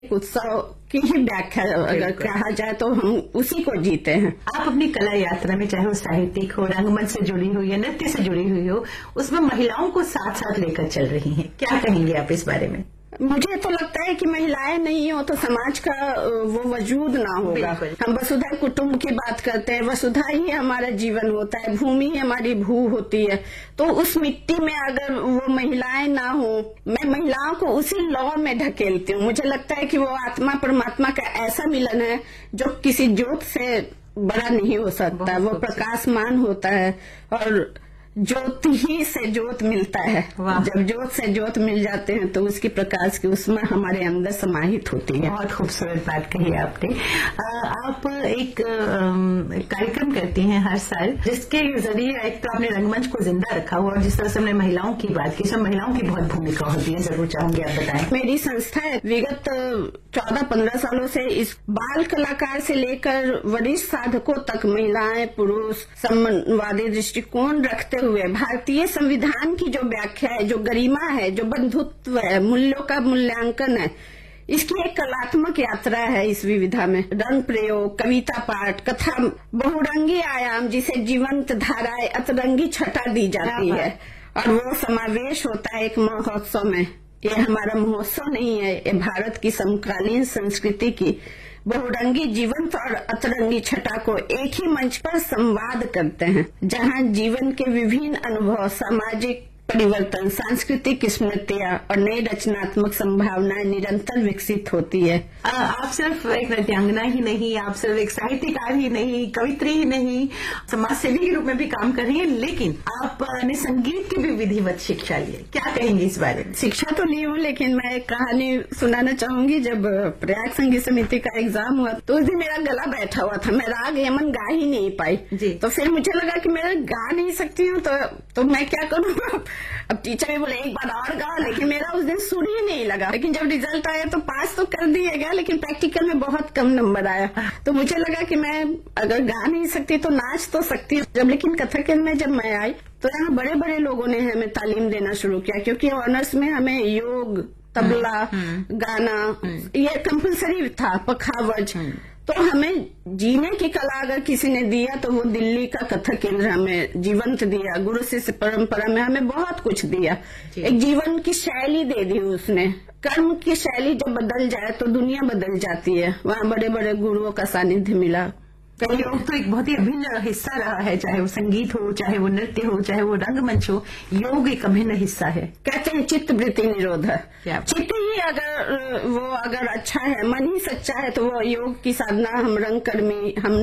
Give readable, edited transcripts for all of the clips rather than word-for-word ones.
उत्सव की ही व्याख्या अगर कहा जाए तो हम उसी को जीते हैं। आप अपनी कला यात्रा में, चाहे वो साहित्यिक हो, रंगमंच से जुड़ी हुई या नृत्य से जुड़ी हुई हो, उसमें महिलाओं को साथ साथ लेकर चल रही हैं, क्या कहेंगे आप इस बारे में? मुझे तो लगता है कि महिलाएं नहीं हो तो समाज का वो वजूद ना होगा। हम वसुधा कुटुंब की बात करते हैं, वसुधा ही हमारा जीवन होता है, भूमि ही हमारी भू होती है। तो उस मिट्टी में अगर वो महिलाएं ना हो, मैं महिलाओं को उसी लौ में ढकेलती हूँ। मुझे लगता है कि वो आत्मा परमात्मा का ऐसा मिलन है जो किसी ज्योत से बड़ा नहीं हो सकता। वो प्रकाशमान होता है और ज्योति ही से ज्योत मिलता है। जब ज्योत से ज्योत मिल जाते हैं तो उसकी प्रकाश की उसमें हमारे अंदर समाहित होती है। बहुत खूबसूरत बात कही आपने। आप एक कार्यक्रम करती हैं हर साल, जिसके जरिए एक तो आपने रंगमंच को जिंदा रखा हुआ और जिस तरह से हमने महिलाओं की बात की, सब महिलाओं की बहुत भूमिका होती है। जरूर चाहूंगी आप बताएं। मेरी संस्था विगत 14-15 सालों से इस बाल कलाकार से लेकर वरिष्ठ साधकों तक महिलाएं पुरुष समवादी दृष्टिकोण रखते हुए भारतीय संविधान की जो व्याख्या है, जो गरिमा है, जो बंधुत्व है, मूल्यों का मूल्यांकन है, इसकी एक कलात्मक यात्रा है। इस विविधा में रंग प्रयोग, कविता पाठ, कथा, बहुरंगी आयाम जिसे जीवंत धाराएं, अतरंगी छटा दी जाती है और वो समावेश होता है एक महोत्सव में। ये हमारा महोत्सव नहीं है, ये भारत की समकालीन संस्कृति की बहुरंगी जीवंत और अतरंगी छटा को एक ही मंच पर संवाद करते हैं, जहां जीवन के विभिन्न अनुभव, सामाजिक परिवर्तन, सांस्कृतिक स्मृतियां और नई रचनात्मक संभावनाएं निरंतर विकसित होती है। आप सिर्फ एक नृत्यांगना ही नहीं, आप सिर्फ एक साहित्यकार ही नहीं, कवित्री ही नहीं, समाज सेवी के रूप में भी काम कर रही हैं, लेकिन आपने संगीत की भी विधिवत शिक्षा ली है। क्या कहेंगे इस बारे में? शिक्षा तो ली हूँ, लेकिन मैं एक कहानी सुनाना चाहूंगी। जब प्रयाग संगीत समिति का एग्जाम हुआ तो उस दिन मेरा गला बैठा हुआ था, मैं राग यमन गा ही नहीं पाई जी। तो फिर मुझे लगा कि मैं गा नहीं सकती हूँ तो मैं क्या करूँ। अब टीचर भी बोले एक बार और गा, लेकिन मेरा उस दिन सुर ही नहीं लगा। लेकिन जब रिजल्ट आया तो पास तो कर दिएगा, लेकिन प्रैक्टिकल में बहुत कम नंबर आया। तो मुझे लगा कि मैं अगर गा नहीं सकती तो नाच तो सकती हूँ। जब लेकिन कथक में जब मैं आई तो यहाँ बड़े बड़े लोगों ने हमें तालीम देना शुरू किया, क्योंकि ऑनर्स में हमें योग, तबला, गाना ये कंपलसरी था, पखावज। तो हमें जीने की कला अगर किसी ने दिया तो वो दिल्ली का कथक केंद्र हमें जीवंत दिया। गुरु शिष्य परंपरा में हमें बहुत कुछ दिया, एक जीवन की शैली दे दी उसने। कर्म की शैली जब बदल जाए तो दुनिया बदल जाती है। वहाँ बड़े बड़े गुरुओं का सानिध्य मिला। तो योग तो एक बहुत ही अभिन्न हिस्सा रहा है, चाहे वो संगीत हो, चाहे वो नृत्य हो, चाहे वो रंगमंच हो, योग एक अभिन्न हिस्सा है। कहते हैं चित्त वृत्ति निरोध है। चित्त ही अगर अच्छा है, मन ही सच्चा है तो वो योग की साधना हम रंगकर्मी, हम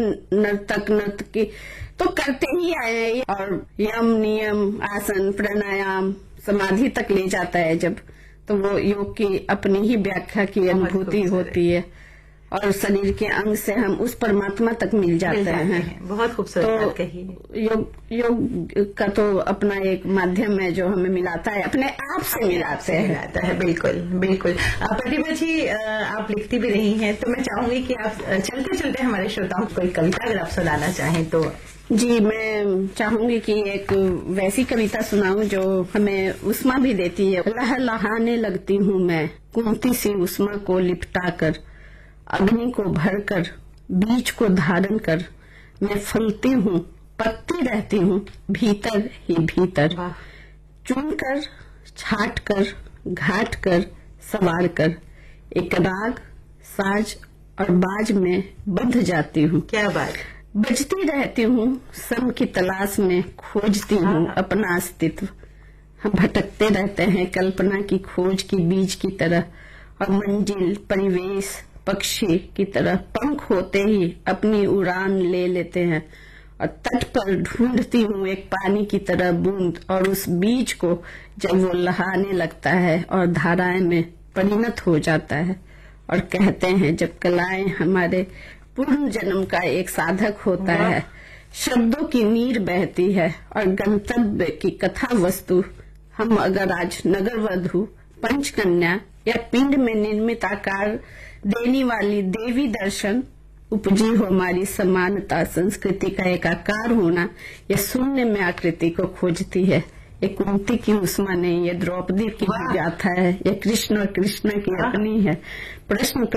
नर्तकी तो करते ही आए हैं। और यम, नियम, आसन, प्राणायाम, समाधि तक ले जाता है जब, तो वो योग की अपनी ही व्याख्या की अनुभूति होती है और शरीर के अंग से हम उस परमात्मा तक मिल जाते हैं। बहुत खूबसूरत बात कही है। योग का तो अपना एक माध्यम है जो हमें मिलाता है, अपने आप से मिलाता है। बिल्कुल बिल्कुल। प्रतिभा जी, आप लिखती भी रही हैं, तो मैं चाहूंगी कि आप चलते चलते हमारे श्रोताओं को कोई कविता अगर आप सुनाना चाहें तो। जी, मैं चाहूंगी कि एक वैसी कविता सुनाऊं जो हमें उष्मा भी देती है। लहलहाने लगती हूँ मैं कुंती सी उष्मा को लिपटा कर, अग्नि को भरकर, बीज को धारण कर, मैं फलती हूँ, पकती रहती हूँ भीतर ही भीतर। चुन कर, छाट कर, घाट कर, सवार कर, एक राग, साज और बाज में बंध जाती हूँ। क्या बात। बजती रहती हूँ सम की तलाश में, खोजती हूँ अपना अस्तित्व। हम भटकते रहते हैं कल्पना की खोज की बीज की तरह, और मंजिल, परिवेश, पक्षी की तरह पंख होते ही अपनी उड़ान ले लेते हैं। और तट पर ढूंढती हूँ एक पानी की तरह बूंद, और उस बीज को जब वो लहाने लगता है और धाराएं में परिणत हो जाता है। और कहते हैं जब कलाएं हमारे पूर्व जन्म का एक साधक होता है, शब्दों की नीर बहती है और गंतव्य की कथा वस्तु हम अगर आज नगर वधु, पंचकन्या या पिंड में निर्मित आकार देने वाली देवी दर्शन उपजी हो हमारी समानता, संस्कृति का एक आकार होना या शून्य में आकृति को खोजती है। ये कुंती की उष्मा नहीं, ये द्रौपदी की गाथा है, ये कृष्ण और कृष्ण की अपनी है। प्रश्न